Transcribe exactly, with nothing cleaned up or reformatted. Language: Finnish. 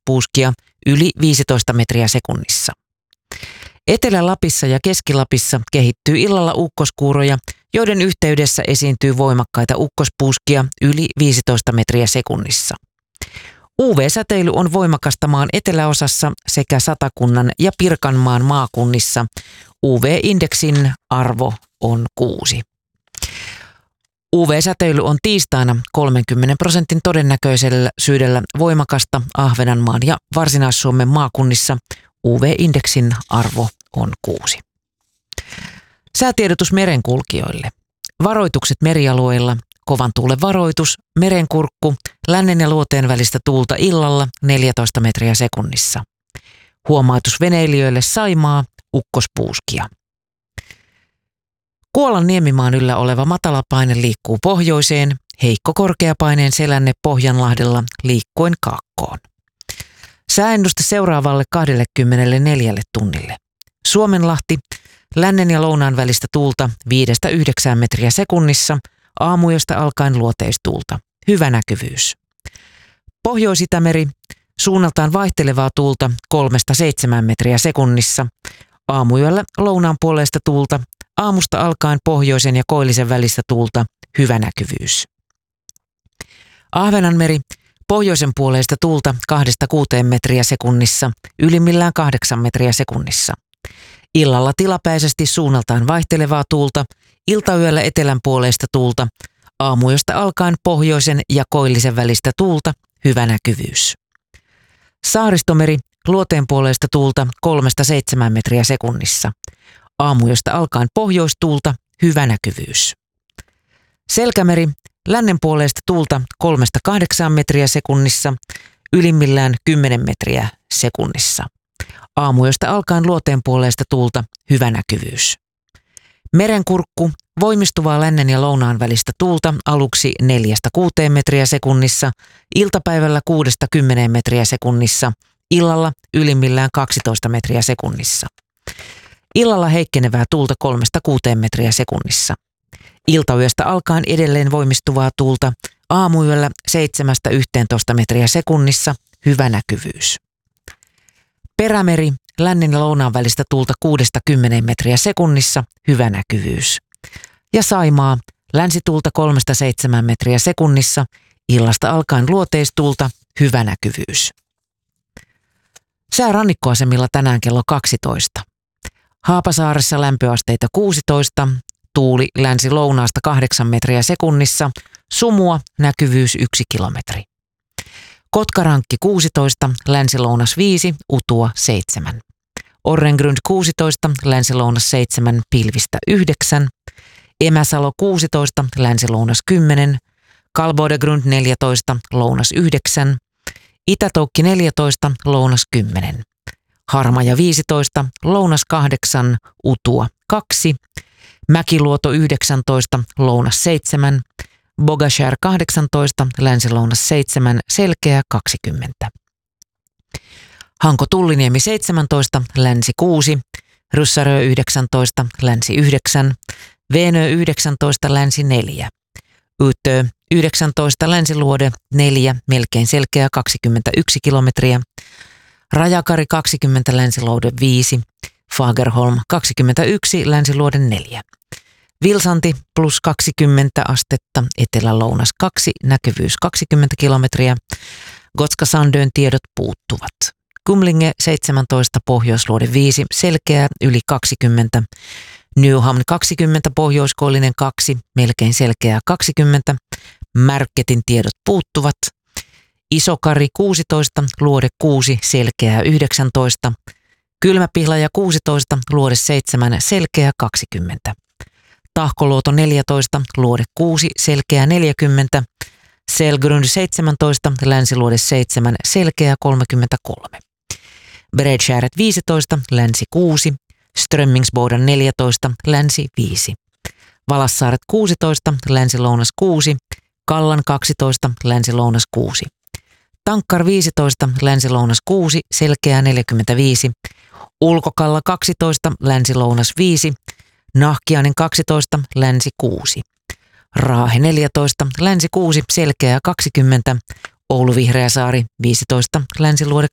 ukkospuuskia yli viisitoista metriä sekunnissa. Etelä-Lapissa ja Keski-Lapissa kehittyy illalla ukkoskuuroja, joiden yhteydessä esiintyy voimakkaita ukkospuuskia yli viisitoista metriä sekunnissa. U V-säteily on voimakasta maan eteläosassa sekä Satakunnan ja Pirkanmaan maakunnissa. U V-indeksin arvo on kuusi. U V-säteily on tiistaina kolmenkymmenen prosentin todennäköisyydellä voimakasta Ahvenanmaan ja Varsinais-Suomen maakunnissa. U V-indeksin arvo on kuusi. Säätiedotus merenkulkijoille. Varoitukset merialueilla. Kovan tuulen varoitus, merenkurkku, lännen ja luoteen välistä tuulta illalla neljätoista metriä sekunnissa. Huomautus veneilijöille Saimaa, ukkospuuskia. Kuolan niemimaan yllä oleva matalapaine liikkuu pohjoiseen, heikko korkeapaineen selänne Pohjanlahdella liikkuen kaakkoon. Sääennuste seuraavalle kaksikymmentäneljä tunnille. Suomenlahti, lännen ja lounaan välistä tuulta viidestä yhdeksään metriä sekunnissa, aamuyöstä alkaen luoteistuulta. Hyvä näkyvyys. Pohjois-Itämeri, suunnaltaan vaihtelevaa tuulta kolmesta seitsemään metriä sekunnissa. Aamuyöllä lounaan puoleista tuulta, aamusta alkaen pohjoisen ja koillisen välistä tuulta. Hyvä näkyvyys. Ahvenanmeri, pohjoisen puoleista tuulta kahdesta kuuteen metriä sekunnissa, ylimmillään kahdeksan metriä sekunnissa. Illalla tilapäisesti suunnaltaan vaihtelevaa tuulta, iltayöllä etelän puoleista tuulta, aamuyöstä alkaen pohjoisen ja koillisen välistä tuulta, hyvä näkyvyys. Saaristomeri, luoteen puoleista tuulta kolmesta seitsemään metriä sekunnissa. Aamuyöstä alkaen pohjoistuulta, hyvä näkyvyys. Selkämeri, lännen puoleista tuulta kolmesta kahdeksaan metriä sekunnissa, ylimmillään kymmenen metriä sekunnissa. Aamuyöstä alkaen luoteen puoleista tuulta, hyvä näkyvyys. Merenkurkku, voimistuvaa lännen ja lounaan välistä tuulta aluksi neljästä kuuteen metriä sekunnissa, iltapäivällä kuudesta kymmeneen metriä sekunnissa, illalla ylimmillään kaksitoista metriä sekunnissa. Illalla heikkenevää tuulta kolmesta kuuteen metriä sekunnissa. Iltayöstä alkaen edelleen voimistuvaa tuulta, aamuyöllä seitsemästä yhteentoista metriä sekunnissa, hyvä näkyvyys. Perämeri, lännen ja lounaan välistä tuulta kuudesta kymmeneen metriä sekunnissa, hyvä näkyvyys. Ja Saimaa, länsituulta kolmesta seitsemään metriä sekunnissa, illasta alkaen luoteistuulta, hyvä näkyvyys. Sää rannikkoasemilla tänään kello kaksitoista. Haapasaaressa lämpöasteita kuusitoista, tuuli länsi-lounaasta kahdeksan metriä sekunnissa, sumua, näkyvyys yksi kilometri. Kotkarankki kuusitoista, länsi-lounas viisi, utua seitsemän. Orrengrund kuusitoista, länsi-lounas seitsemän, pilvistä yhdeksän. Emäsalo kuusitoista, länsi-lounas kymmenen. Kalbodegrund neljätoista, lounas yhdeksän. Itätoukki neljätoista, lounas kymmenen. Harmaja viisitoista, lounas kahdeksan, utua kaksi. Mäkiluoto yhdeksäntoista, lounas seitsemän. Bogashär kahdeksantoista, länsi-lounas seitsemän, selkeä kaksikymmentä. Hanko Tulliniemi seitsemäntoista, länsi kuusi. Ryssarö yhdeksäntoista, länsi yhdeksän. Veenö yhdeksäntoista, länsi neljä. Ytö yhdeksäntoista, länsiluode neljä, melkein selkeä kaksikymmentäyksi kilometriä. Rajakari kaksikymmentä, länsiluode viisi. Fagerholm kaksikymmentäyksi, länsiluode neljä. Vilsanti plus kaksikymmentä astetta, etelä-lounas kaksi, näkyvyys kaksikymmentä kilometriä. Gotska-Sandön tiedot puuttuvat. Kumlinge seitsemäntoista, pohjoisluode viisi, selkeä yli kaksikymmentä. Newham kaksikymmentä, pohjoiskoillinen kaksi, melkein selkeää kaksikymmentä. Märketin tiedot puuttuvat. Isokari kuusitoista, luode kuusi, selkeää yhdeksäntoista. Kylmäpihlaja kuusitoista, luode seitsemän, selkeää kaksikymmentä. Tahkoluoto neljätoista, luode kuusi, selkeä neljäkymmentä. Selgrund seitsemäntoista, länsiluode seitsemän, selkeä kolmekymmentäkolme. Bredskärret viisitoista, länsi kuusi. Strömmingsboden neljätoista, länsi viisi. Valassaaret kuusitoista, länsi-lounas kuusi. Kallan kaksitoista, länsi-lounas kuusi. Tankkar viisitoista, länsi-lounas kuusi, selkeä neljäkymmentäviisi. Ulkokalla kaksitoista, länsi-lounas viisi. Nahkiainen kaksitoista, länsi kuusi. Raahe neljätoista, länsi kuusi, selkeä kaksikymmentä. Oulu Vihreäsaari viisitoista, länsiluode